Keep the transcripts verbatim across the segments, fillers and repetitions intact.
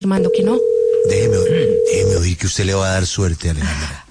Mando que no. Déjeme, déjeme oír que usted le va a dar suerte, Alejandra.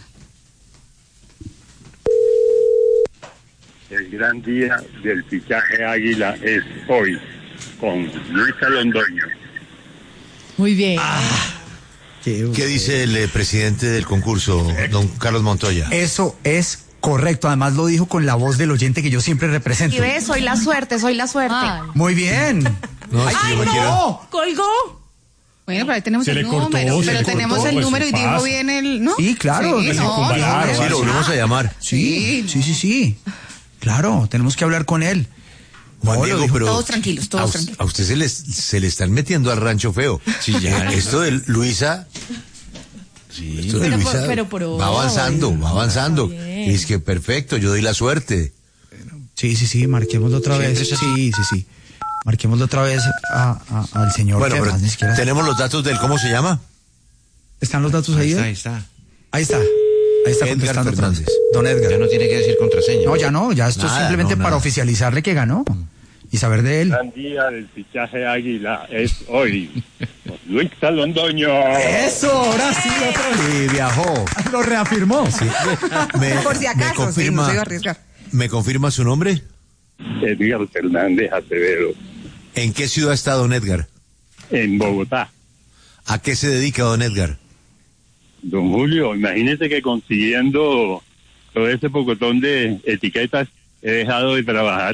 El gran día del fichaje Águila es hoy, con Luisa Londoño. Muy bien. Ah, ¿Qué, ¿Qué dice el eh, presidente del concurso, don Carlos Montoya? Eso es correcto, además lo dijo con la voz del oyente que yo siempre represento. Y ves, soy la suerte, soy la suerte. Ay. Muy bien. No, es que ¡Ay, yo me no! quiero... ¡Colgó! Bueno, pero ahí tenemos Se el le cortó, número, se pero le tenemos cortó, el pues, número y dijo pasa. bien el, ¿no? Sí, claro. Sí, que no, circunvalaron, no, Sí, lo volvemos a llamar. Sí, sí, sí, sí. Claro, tenemos que hablar con él. Juan No, Diego, lo dijo- pero todos tranquilos, todos a, us- tranquilos. a usted se le, se le están metiendo al rancho feo. Sí, ya. Esto de Luisa... Sí, esto de Pero Luisa por- pero por hoy. va avanzando, va avanzando. Está bien. Y es que perfecto, yo doy la suerte. Sí, sí, sí, marquémoslo otra vez. Sí, sí, sí. Marquémoslo otra vez a, a- al señor. Bueno, que pero además ni siquiera- tenemos los datos del cómo se llama. ¿Están los datos ahí? Ahí está, eh? ahí está. Ahí está. Ahí está Edgar contestando otra vez. Fernández. Don Edgar. Ya no tiene que decir contraseña. No, ya no, ya esto es Nada, simplemente no, para nada. oficializarle que ganó y saber de El él. gran día del fichaje Águila es hoy, con Luisa Londoño. Eso, ahora sí, otra vez. Sí, viajó. Lo reafirmó. Me, Por si me acaso, sí, no confirma, se iba a arriesgar. ¿Me confirma su nombre? Edgar Fernández Acevedo, ¿En qué ciudad está don Edgar? en Bogotá. ¿A qué se dedica don Edgar? Don Julio, imagínese que consiguiendo todo ese pocotón de etiquetas he dejado de trabajar.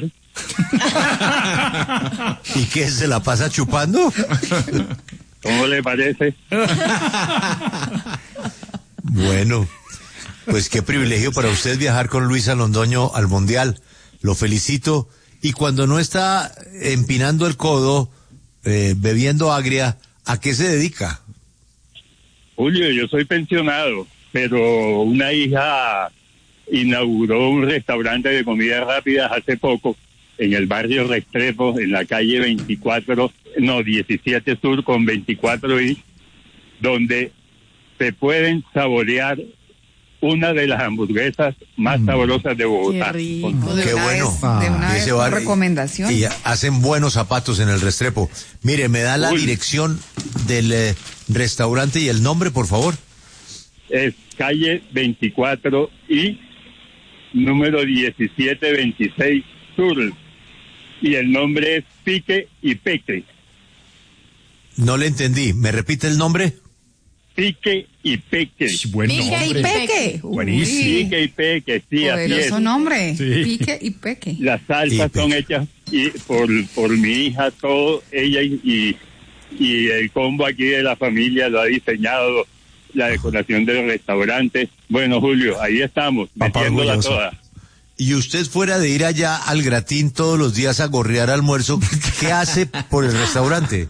¿Y qué, se la pasa chupando? ¿Cómo le parece? Bueno, pues qué privilegio para usted viajar con Luisa Londoño al Mundial. Lo felicito. Y cuando no está empinando el codo, eh, bebiendo agria, ¿a qué se dedica? Julio, yo soy pensionado, pero una hija inauguró un restaurante de comidas rápidas hace poco en el barrio Restrepo, en la calle veinticuatro, no, diecisiete Sur con veinticuatro I, donde se pueden saborear una de las hamburguesas más saborosas de Bogotá. Qué rico. Con- De Qué una bueno. vez, de una Y vez ese con bar- recomendación. Y hacen buenos zapatos en el Restrepo. Mire, me da la Uy. dirección del eh, restaurante y el nombre, por favor. Es calle veinticuatro I, número diecisiete veintiséis Sur, y el nombre es Pique y Peque. No le entendí. ¿Me repite el nombre? Pique y Peque. Buen Pique y nombre. Peque. Buenísimo. Uy, Pique y Peque, sí, así es. poderoso nombre. Sí. Pique y Peque. Las salsas Sí, son Peque. hechas y por, por mi hija, todo, ella y, y, y el combo aquí de la familia lo ha diseñado, la decoración del restaurante. Bueno, Julio, ahí estamos, Papá metiéndola orgulloso. toda. Y usted fuera de ir allá al Gratín todos los días a gorrear almuerzo, ¿qué hace por el restaurante?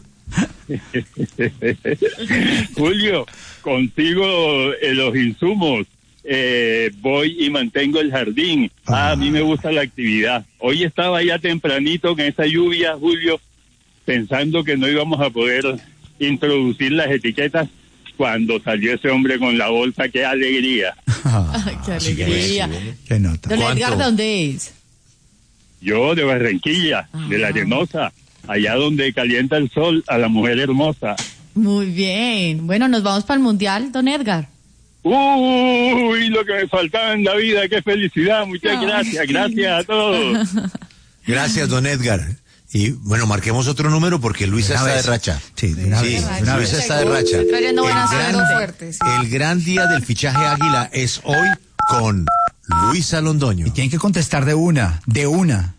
Julio, consigo eh, los insumos, eh, voy y mantengo el jardín. Ah, a mí me gusta la actividad. Hoy estaba ya tempranito con esa lluvia, Julio, pensando que no íbamos a poder introducir las etiquetas cuando salió ese hombre con la bolsa. ¡Qué alegría! Ay, qué alegría. Qué nota. Don ¿Cuánto? Edgar, ¿de dónde es? Yo de Barranquilla, de la Arenosa, allá donde calienta el sol a la mujer hermosa. Muy bien. Bueno, nos vamos para el Mundial, don Edgar. Uy, lo que me faltaba en la vida, qué felicidad, muchas Ay. gracias, gracias a todos. Gracias, don Edgar. Y bueno, marquemos otro número porque Luisa De una está de vez. racha. Sí, de una Sí, vez, de una Luisa vez. está de racha. Trayendo El buena gran, suerte. fuerte, sí. el gran día del fichaje Águila es hoy con Luisa Londoño. Y tienen que contestar de una, de una.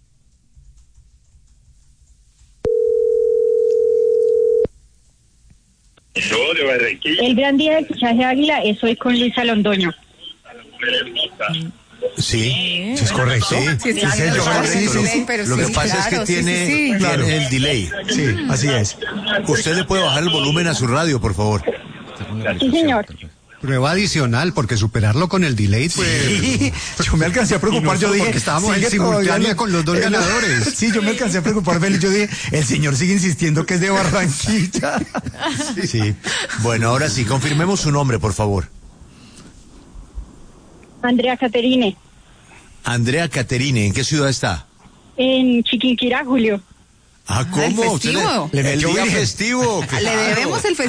Yo de Barranquilla, El gran día del fichaje Águila es hoy con Luisa Londoño. a la mujer hermosa. Sí, ¿Sí es correcto? Sí, Sí, sí, sí, sí, es claro, correcto. sí, sí, pero Lo sí, que pasa claro, es que sí, tiene, sí, sí. tiene Claro. el delay. Sí, así es. Usted le puede bajar el volumen a su radio, por favor. Sí, señor. Prueba adicional, porque superarlo con el delay, pues... Sí, yo me alcancé a preocupar, Y no yo solo dije... porque estábamos sigue en simultánea todavía- con los dos eh, ganadores. Sí, yo me alcancé a preocupar, Feli, yo dije, el señor sigue insistiendo que es de Barranquilla. Sí. Bueno, ahora sí, confirmemos su nombre, por favor. Andrea Caterine, Andrea Caterine, ¿en qué ciudad está? en Chiquinquirá, Julio. Ah, Ah, el ¿cómo? Usted festivo. Le, Le el metió día virgen. festivo. Le claro. debemos el